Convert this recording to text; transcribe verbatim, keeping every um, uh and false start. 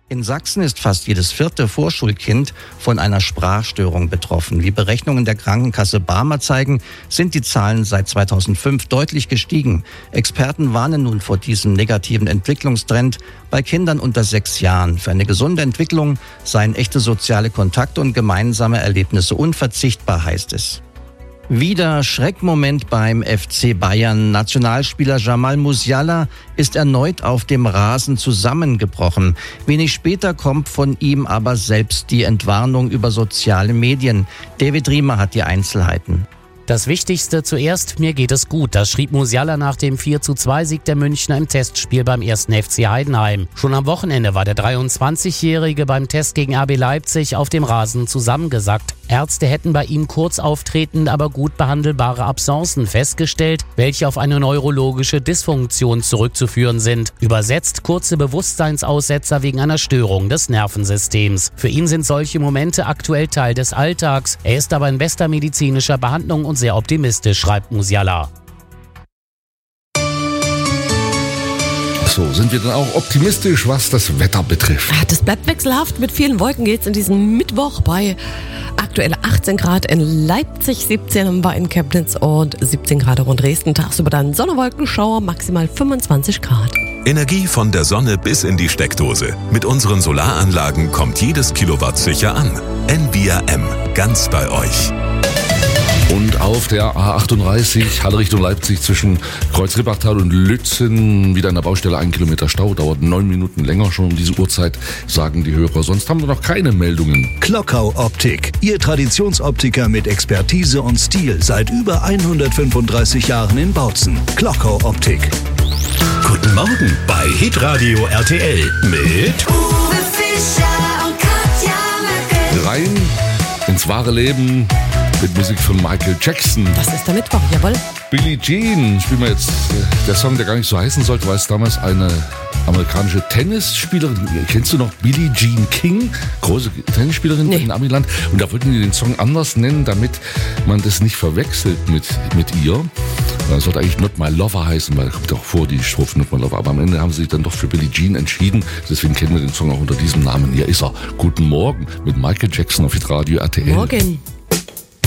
In Sachsen ist fast jedes vierte Vorschulkind von einer Sprachstörung betroffen. Wie Berechnungen der Krankenkasse Barmer zeigen, sind die Zahlen seit zweitausendfünf deutlich gestiegen. Experten warnen nun vor diesem negativen Entwicklungstrend bei Kindern unter sechs Jahren. Für eine gesunde Entwicklung seien echte soziale Kontakte und gemeinsame Erlebnisse unverzichtbar, heißt es. Wieder Schreckmoment beim F C Bayern. Nationalspieler Jamal Musiala ist erneut auf dem Rasen zusammengebrochen. Wenig später kommt von ihm aber selbst die Entwarnung über soziale Medien. David Riemer hat die Einzelheiten. Das Wichtigste zuerst, mir geht es gut. Das schrieb Musiala nach dem vier zu zwei Sieg der Münchner im Testspiel beim ersten F C Heidenheim. Schon am Wochenende war der dreiundzwanzigjährige beim Test gegen R B Leipzig auf dem Rasen zusammengesackt. Ärzte hätten bei ihm kurz auftretende, aber gut behandelbare Absencen festgestellt, welche auf eine neurologische Dysfunktion zurückzuführen sind. Übersetzt kurze Bewusstseinsaussetzer wegen einer Störung des Nervensystems. Für ihn sind solche Momente aktuell Teil des Alltags. Er ist aber in bester medizinischer Behandlung und sehr optimistisch, schreibt Musiala. So, sind wir dann auch optimistisch, was das Wetter betrifft? Das bleibt wechselhaft. Mit vielen Wolken geht's in diesen Mittwoch bei aktuell achtzehn Grad in Leipzig, siebzehn war in Chemnitz und siebzehn Grad rund Dresden. Tagsüber dann Sonne, Wolkenschauer, maximal fünfundzwanzig Grad. Energie von der Sonne bis in die Steckdose. Mit unseren Solaranlagen kommt jedes Kilowatt sicher an. N V R M, ganz bei euch. Und auf der A achtunddreißig, Halle Richtung Leipzig zwischen Kreuz-Rippachtal und Lützen wieder an der Baustelle ein Kilometer Stau, dauert neun Minuten länger schon um diese Uhrzeit, sagen die Hörer. Sonst haben wir noch keine Meldungen. Klockau Optik, Ihr Traditionsoptiker mit Expertise und Stil seit über hundertfünfunddreißig Jahren in Bautzen. Klockau Optik. Guten Morgen bei Hitradio R T L mit Uwe Fischer und Katja Möcke. Rein ins wahre Leben mit Musik von Michael Jackson. Das ist der Mittwoch, jawohl. Billie Jean spielen wir jetzt. Der Song, der gar nicht so heißen sollte, weil es damals eine amerikanische Tennisspielerin, kennst du noch Billie Jean King? Große Tennisspielerin nee. in Amiland. Und da wollten die den Song anders nennen, damit man das nicht verwechselt mit, mit ihr. Das sollte eigentlich Not My Lover heißen, weil da kommt auch vor die Strophe Not My Lover. Aber am Ende haben sie sich dann doch für Billie Jean entschieden. Deswegen kennen wir den Song auch unter diesem Namen. Hier ist er. Guten Morgen mit Michael Jackson auf Hitradio R T L. Morgen.